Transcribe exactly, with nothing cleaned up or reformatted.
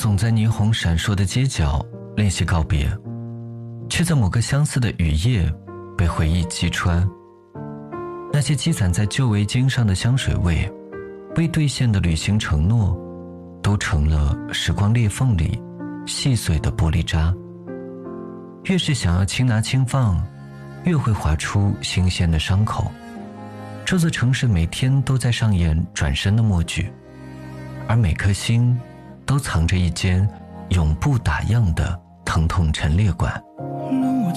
总在霓虹闪烁的街角练习告别，却在某个相似的雨夜被回忆击穿。那些积攒在旧围巾上的香水味，未兑现的旅行承诺，都成了时光裂缝里细碎的玻璃渣。越是想要轻拿轻放，越会划出新鲜的伤口。这座城市每天都在上演转身的默剧，而每颗心都藏着一间永不打烊的疼痛陈列馆。